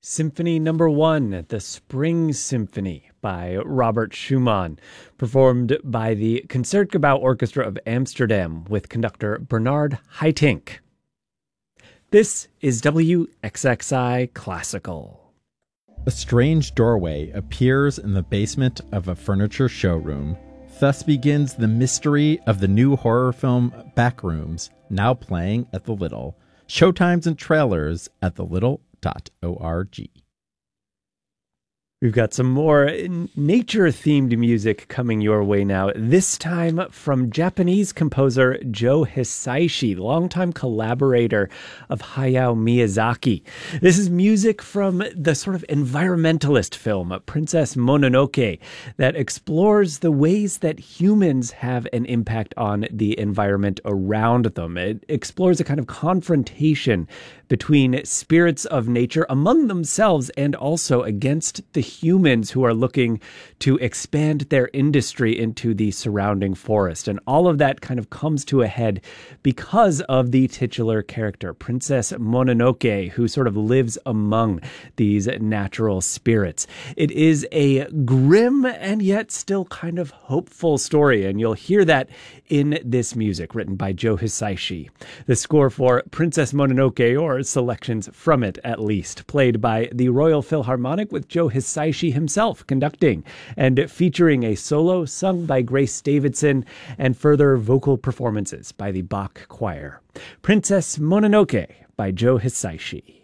Symphony Number 1, The Spring Symphony by Robert Schumann, performed by the Concertgebouw Orchestra of Amsterdam with conductor Bernard Haitink. This is WXXI Classical. A strange doorway appears in the basement of a furniture showroom. Thus begins the mystery of the new horror film Backrooms, now playing at the Little. Showtimes and trailers at thelittle.org. We've got some more nature-themed music coming your way now, this time from Japanese composer Joe Hisaishi, longtime collaborator of Hayao Miyazaki. This is music from the sort of environmentalist film, Princess Mononoke, that explores the ways that humans have an impact on the environment around them. It explores a kind of confrontation between spirits of nature among themselves and also against the humans who are looking to expand their industry into the surrounding forest. And all of that kind of comes to a head because of the titular character, Princess Mononoke, who sort of lives among these natural spirits. It is a grim and yet still kind of hopeful story, and you'll hear that in this music written by Joe Hisaishi. The score for Princess Mononoke, or selections from it at least, played by the Royal Philharmonic with Joe Hisaishi himself conducting, and featuring a solo sung by Grace Davidson and further vocal performances by the Bach Choir. Princess Mononoke by Joe Hisaishi.